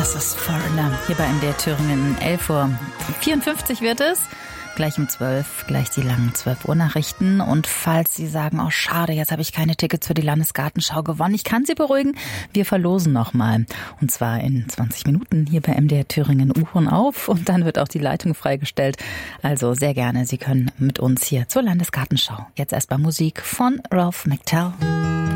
Das ist Foreigner. Hier bei MDR Thüringen 11:54 wird es. Gleich um 12, gleich die langen 12 Uhr Nachrichten. Und falls Sie sagen, oh schade, jetzt habe ich keine Tickets für die Landesgartenschau gewonnen, ich kann Sie beruhigen, wir verlosen nochmal. Und zwar in 20 Minuten hier bei MDR Thüringen Uhren auf und dann wird auch die Leitung freigestellt. Also sehr gerne, Sie können mit uns hier zur Landesgartenschau. Jetzt erstmal Musik von Ralph McTell.